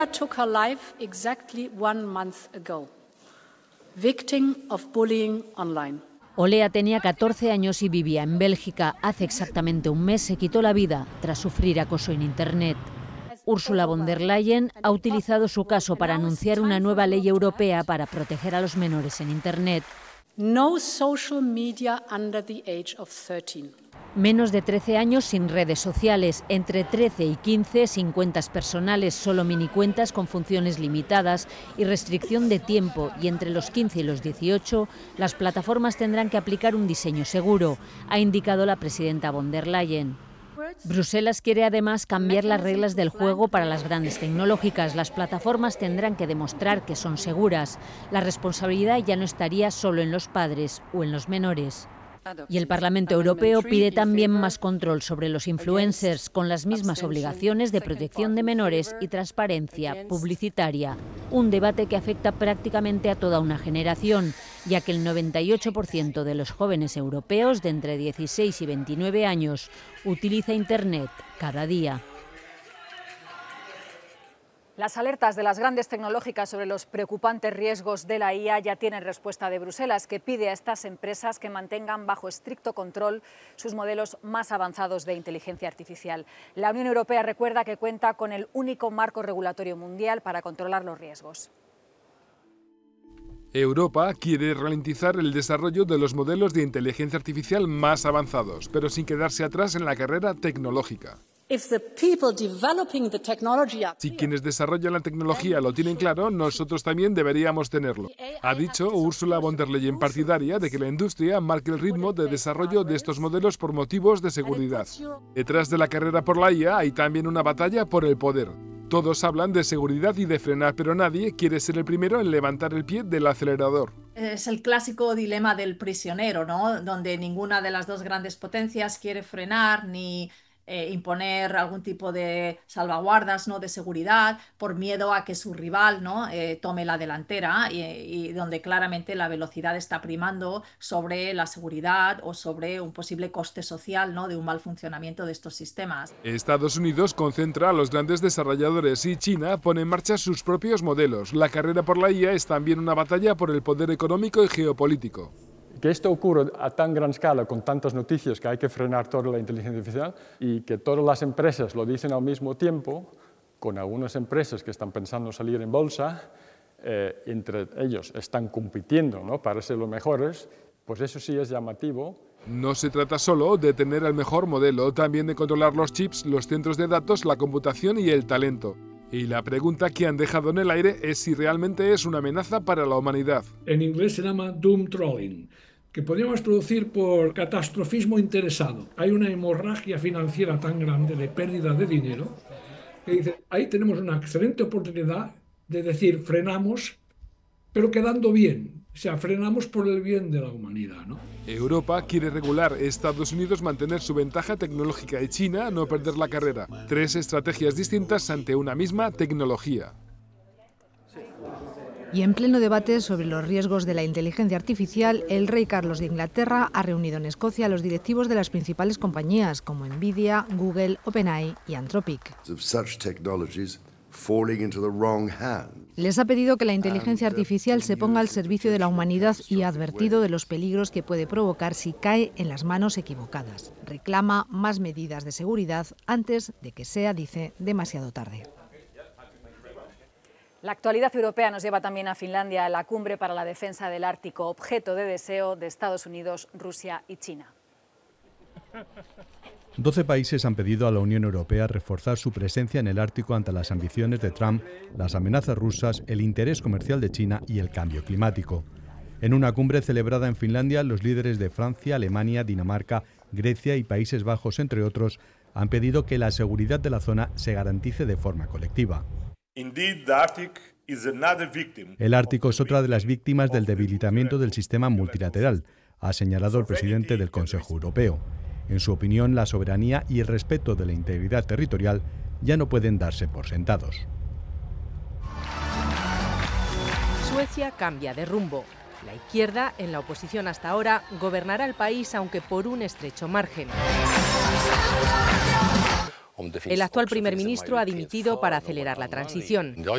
took her life exactly 1 month ago, victim of bullying online. Olea tenía 14 años y vivía en Bélgica. Hace exactamente un mes se quitó la vida tras sufrir acoso en Internet. Ursula von der Leyen ha utilizado su caso para anunciar una nueva ley europea para proteger a los menores en Internet. No social media under the age of 13. Menos de 13 años sin redes sociales, entre 13 y 15 sin cuentas personales, solo minicuentas con funciones limitadas y restricción de tiempo, y entre los 15 y los 18 las plataformas tendrán que aplicar un diseño seguro, ha indicado la presidenta von der Leyen. Bruselas quiere además cambiar las reglas del juego para las grandes tecnológicas. Las plataformas tendrán que demostrar que son seguras. La responsabilidad ya no estaría solo en los padres o en los menores. Y el Parlamento Europeo pide también más control sobre los influencers, con las mismas obligaciones de protección de menores y transparencia publicitaria. Un debate que afecta prácticamente a toda una generación, ya que el 98% de los jóvenes europeos de entre 16 y 29 años utiliza Internet cada día. Las alertas de las grandes tecnológicas sobre los preocupantes riesgos de la IA ya tienen respuesta de Bruselas, que pide a estas empresas que mantengan bajo estricto control sus modelos más avanzados de inteligencia artificial. La Unión Europea recuerda que cuenta con el único marco regulatorio mundial para controlar los riesgos. Europa quiere ralentizar el desarrollo de los modelos de inteligencia artificial más avanzados, pero sin quedarse atrás en la carrera tecnológica. Si quienes desarrollan la tecnología lo tienen claro, nosotros también deberíamos tenerlo, ha dicho Ursula von der Leyen, partidaria de que la industria marque el ritmo de desarrollo de estos modelos por motivos de seguridad. Detrás de la carrera por la IA hay también una batalla por el poder. Todos hablan de seguridad y de frenar, pero nadie quiere ser el primero en levantar el pie del acelerador. Es el clásico dilema del prisionero, ¿no? Donde ninguna de las dos grandes potencias quiere frenar ni imponer algún tipo de salvaguardas, ¿no?, de seguridad, por miedo a que su rival, ¿no?, tome la delantera, y donde claramente la velocidad está primando sobre la seguridad o sobre un posible coste social, ¿no?, de un mal funcionamiento de estos sistemas. Estados Unidos concentra a los grandes desarrolladores y China pone en marcha sus propios modelos. La carrera por la IA es también una batalla por el poder económico y geopolítico. Que esto ocurra a tan gran escala, con tantas noticias que hay que frenar toda la inteligencia artificial, y que todas las empresas lo dicen al mismo tiempo, con algunas empresas que están pensando salir en bolsa, entre ellos están compitiendo, ¿no?, para ser los mejores, pues eso sí es llamativo. No se trata solo de tener el mejor modelo, también de controlar los chips, los centros de datos, la computación y el talento. Y la pregunta que han dejado en el aire es si realmente es una amenaza para la humanidad. En inglés se llama doom trolling, que podríamos traducir por catastrofismo interesado. Hay una hemorragia financiera tan grande de pérdida de dinero que dice, ahí tenemos una excelente oportunidad de decir frenamos, pero quedando bien. O sea, frenamos por el bien de la humanidad, ¿no? Europa quiere regular, Estados Unidos mantener su ventaja tecnológica y China no perder la carrera. 3 estrategias distintas ante una misma tecnología. Y en pleno debate sobre los riesgos de la inteligencia artificial, el rey Carlos de Inglaterra ha reunido en Escocia a los directivos de las principales compañías como Nvidia, Google, OpenAI y Anthropic. Les ha pedido que la inteligencia artificial se ponga al servicio de la humanidad y ha advertido de los peligros que puede provocar si cae en las manos equivocadas. Reclama más medidas de seguridad antes de que sea, dice, demasiado tarde. La actualidad europea nos lleva también a Finlandia, a la cumbre para la defensa del Ártico, objeto de deseo de Estados Unidos, Rusia y China. 12 países han pedido a la Unión Europea reforzar su presencia en el Ártico ante las ambiciones de Trump, las amenazas rusas, el interés comercial de China y el cambio climático. En una cumbre celebrada en Finlandia, los líderes de Francia, Alemania, Dinamarca, Grecia y Países Bajos, entre otros, han pedido que la seguridad de la zona se garantice de forma colectiva. El Ártico es otra de las víctimas del debilitamiento del sistema multilateral, ha señalado el presidente del Consejo Europeo. En su opinión, la soberanía y el respeto de la integridad territorial ya no pueden darse por sentados. Suecia cambia de rumbo. La izquierda, en la oposición hasta ahora, gobernará el país, aunque por un estrecho margen. El actual primer ministro ha dimitido para acelerar la transición.